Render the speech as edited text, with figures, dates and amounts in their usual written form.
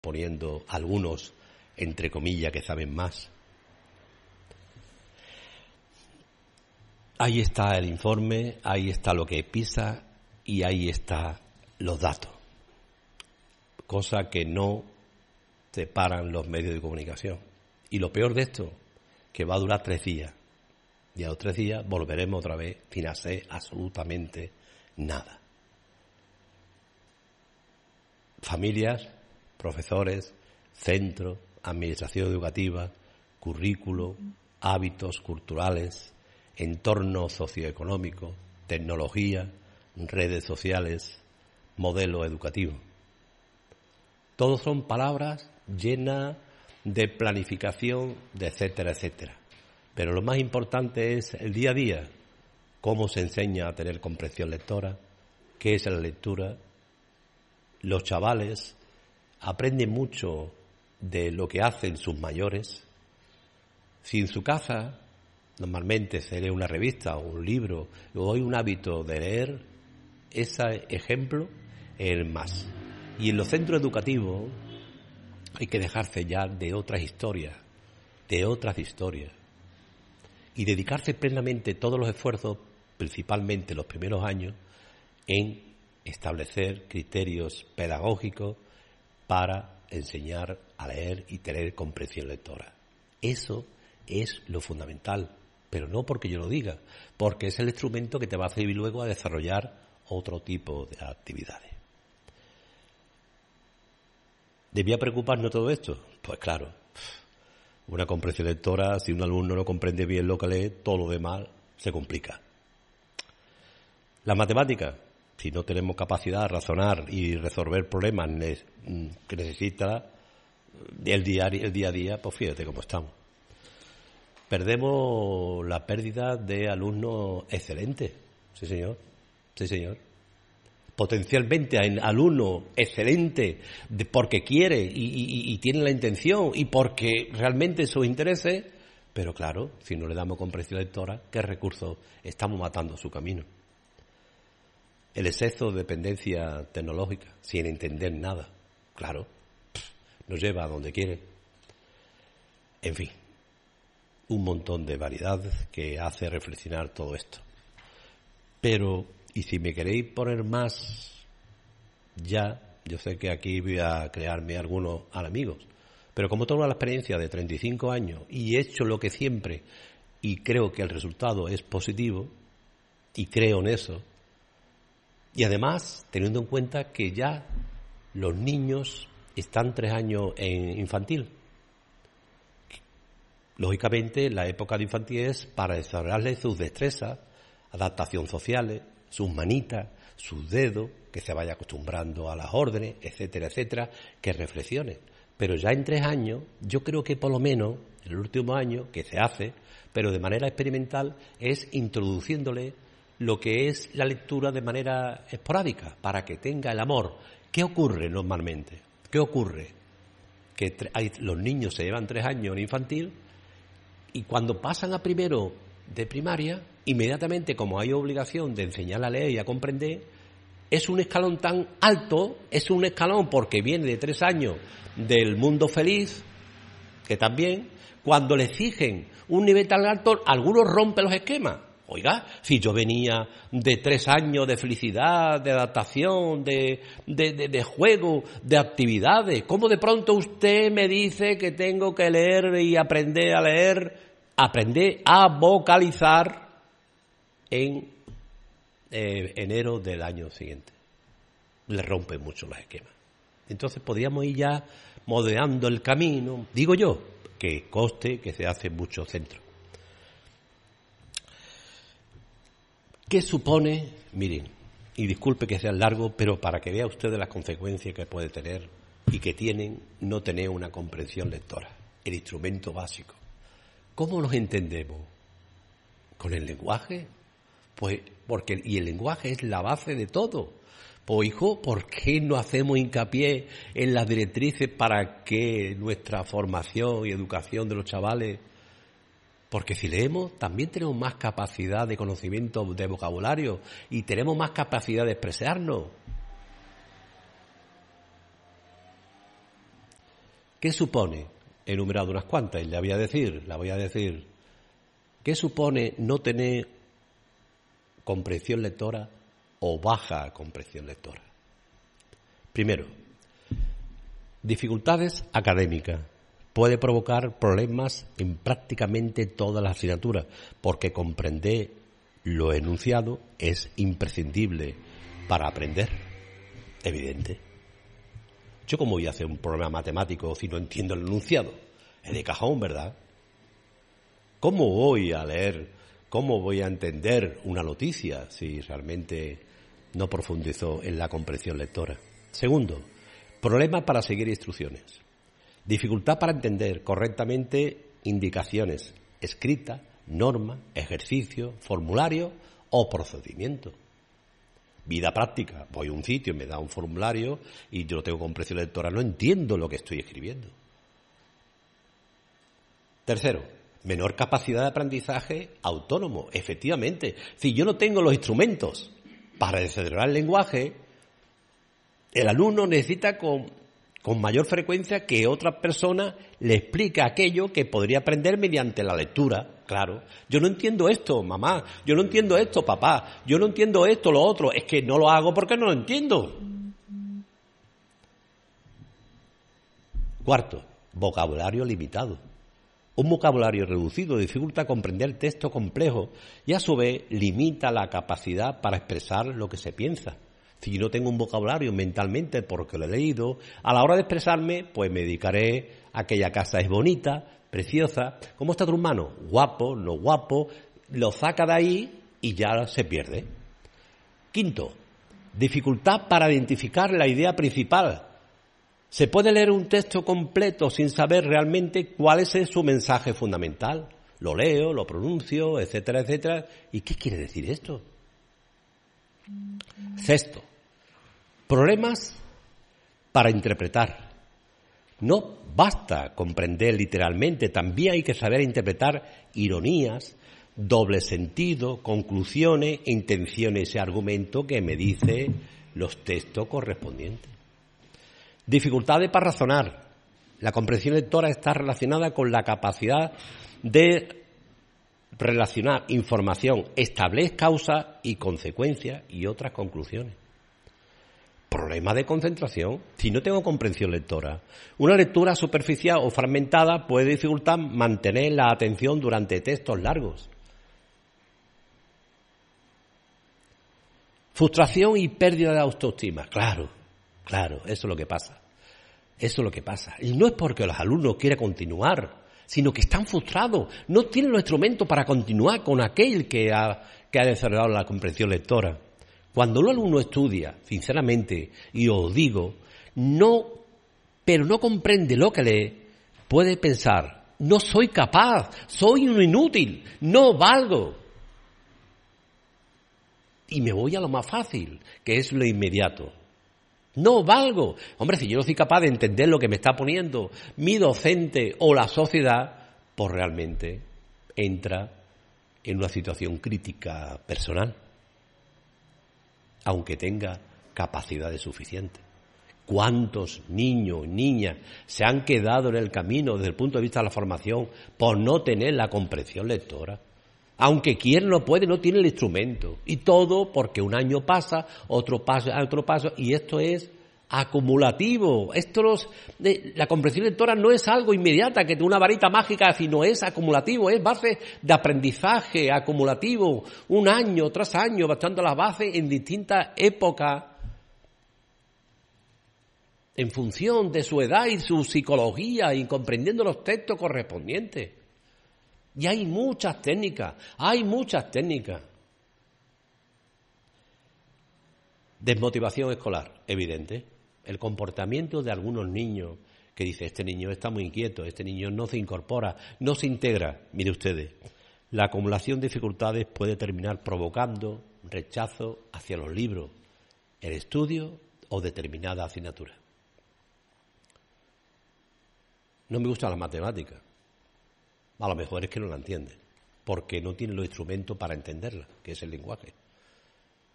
poniendo algunos, entre comillas, que saben más. Ahí está el informe, ahí está lo que es PISA y ahí están los datos. Cosa que no separan los medios de comunicación. Y lo peor de esto, que va a durar 3 días. Y a los 3 días volveremos otra vez sin hacer absolutamente nada. Familias, profesores, centros, administración educativa, currículo, hábitos culturales, entorno socioeconómico, tecnología, redes sociales, modelo educativo. Todos son palabras llenas de planificación, de etcétera, etcétera. Pero lo más importante es el día a día, cómo se enseña a tener comprensión lectora, qué es la lectura. Los chavales aprenden mucho de lo que hacen sus mayores. Si en su casa normalmente se lee una revista o un libro o hay un hábito de leer, ese ejemplo es el más. Y en los centros educativos hay que dejarse ya de otras historias, y dedicarse plenamente todos los esfuerzos, principalmente los primeros años, en establecer criterios pedagógicos para enseñar a leer y tener comprensión lectora. Eso es lo fundamental, pero no porque yo lo diga, porque es el instrumento que te va a servir luego a desarrollar otro tipo de actividades. ¿Debía preocuparnos todo esto? Pues claro, una comprensión lectora, si un alumno no comprende bien lo que lee, todo lo demás se complica. La matemática, si no tenemos capacidad de razonar y resolver problemas que necesita el día a día, pues fíjate cómo estamos. Perdemos la pérdida de alumnos excelentes. Sí, señor. Potencialmente alumno excelente porque quiere y tiene la intención y porque realmente sus intereses, pero claro, si no le damos comprensión lectora, ¿qué recursos estamos matando su camino? El exceso de dependencia tecnológica, sin entender nada, claro, nos lleva a donde quiere. En fin, un montón de variedad que hace reflexionar todo esto. Pero, y si me queréis poner más, ya, yo sé que aquí voy a crearme algunos enemigos, pero como tengo la experiencia de 35 años y he hecho lo que siempre y creo que el resultado es positivo y creo en eso, y además teniendo en cuenta que ya los niños están 3 años en infantil. Lógicamente, la época de infantil es para desarrollarles sus destrezas, adaptación sociales, sus manitas, sus dedos, que se vaya acostumbrando a las órdenes, etcétera, etcétera, que reflexione. Pero ya en 3 años, yo creo que por lo menos, en el último año, que se hace, pero de manera experimental, es introduciéndole lo que es la lectura de manera esporádica, para que tenga el amor. ¿Qué ocurre normalmente? ¿Qué ocurre? Que los niños se llevan 3 años en infantil y cuando pasan a primero de primaria, inmediatamente, como hay obligación de enseñar a leer y a comprender, es un escalón tan alto, es un escalón porque viene de 3 años del mundo feliz, que también, cuando le exigen un nivel tan alto, algunos rompen los esquemas. Oiga, si yo venía de 3 años de felicidad, de adaptación, de juego, de actividades, ¿cómo de pronto usted me dice que tengo que leer y aprender a leer, aprender a vocalizar en enero del año siguiente? Le rompen mucho los esquemas. Entonces podríamos ir ya modelando el camino, digo yo, que conste que se hace en muchos centros. ¿Qué supone? Miren, y disculpe que sea largo, pero para que vea usted las consecuencias que puede tener y que tienen no tener una comprensión lectora, el instrumento básico. ¿Cómo nos entendemos? ¿Con el lenguaje? Pues y el lenguaje es la base de todo. Pues hijo, ¿por qué no hacemos hincapié en las directrices para que nuestra formación y educación de los chavales? Porque si leemos, también tenemos más capacidad de conocimiento de vocabulario y tenemos más capacidad de expresarnos. ¿Qué supone? He enumerado unas cuantas y la voy a decir. ¿Qué supone no tener comprensión lectora o baja comprensión lectora? Primero, dificultades académicas. Puede provocar problemas en prácticamente todas las asignaturas, porque comprender lo enunciado es imprescindible para aprender. Evidente. ¿Yo cómo voy a hacer un problema matemático si no entiendo el enunciado? Es de cajón, ¿verdad? ¿Cómo voy a leer, cómo voy a entender una noticia si realmente no profundizo en la comprensión lectora? Segundo, problemas para seguir instrucciones. Dificultad para entender correctamente indicaciones escritas, normas, ejercicios, formularios o procedimientos. Vida práctica. Voy a un sitio y me da un formulario y yo no tengo comprensión lectora, no entiendo lo que estoy escribiendo. Tercero, menor capacidad de aprendizaje autónomo. Efectivamente, si yo no tengo los instrumentos para desarrollar el lenguaje, el alumno necesita con mayor frecuencia que otra persona le explique aquello que podría aprender mediante la lectura. Claro, yo no entiendo esto, mamá, yo no entiendo esto, papá, yo no entiendo esto, lo otro, es que no lo hago porque no lo entiendo. Cuarto, vocabulario limitado. Un vocabulario reducido dificulta comprender texto complejo y a su vez limita la capacidad para expresar lo que se piensa. Si no tengo un vocabulario mentalmente porque lo he leído, a la hora de expresarme, pues me dedicaré a aquella casa es bonita, preciosa. ¿Cómo está tu hermano? Guapo, no guapo. Lo saca de ahí y ya se pierde. Quinto, dificultad para identificar la idea principal. Se puede leer un texto completo sin saber realmente cuál es su mensaje fundamental. Lo leo, lo pronuncio, etcétera, etcétera. ¿Y qué quiere decir esto? Sexto, problemas para interpretar. No basta comprender literalmente, también hay que saber interpretar ironías, doble sentido, conclusiones, intenciones y argumentos que me dicen los textos correspondientes. Dificultades para razonar. La comprensión lectora está relacionada con la capacidad de relacionar información, establecer causas y consecuencias y otras conclusiones. Problema de concentración. Si no tengo comprensión lectora, una lectura superficial o fragmentada puede dificultar mantener la atención durante textos largos. Frustración y pérdida de autoestima. Claro, eso es lo que pasa. Eso es lo que pasa. Y no es porque los alumnos quieran continuar, sino que están frustrados. No tienen los instrumentos para continuar con aquel que ha desarrollado la comprensión lectora. Cuando un alumno estudia, sinceramente, y os digo, pero no comprende lo que lee, puede pensar, no soy capaz, soy un inútil, no valgo. Y me voy a lo más fácil, que es lo inmediato. No valgo. Hombre, si yo no soy capaz de entender lo que me está poniendo mi docente o la sociedad, pues realmente entra en una situación crítica personal, aunque tenga capacidades suficientes. ¿Cuántos niños y niñas se han quedado en el camino desde el punto de vista de la formación por no tener la comprensión lectora? Aunque quieren, no puede, no tiene el instrumento. Y todo porque un año pasa, otro pasa, y esto es acumulativo. La comprensión lectora no es algo inmediata, que de una varita mágica, sino es acumulativo, es base de aprendizaje acumulativo, un año tras año, bastando las bases en distintas épocas, en función de su edad y su psicología, y comprendiendo los textos correspondientes. Y hay muchas técnicas. Desmotivación escolar, evidente. El comportamiento de algunos niños que dice, este niño está muy inquieto, este niño no se incorpora, no se integra. Mire ustedes, la acumulación de dificultades puede terminar provocando rechazo hacia los libros, el estudio o determinada asignatura. No me gusta la matemática. A lo mejor es que no la entienden, porque no tienen los instrumentos para entenderla, que es el lenguaje.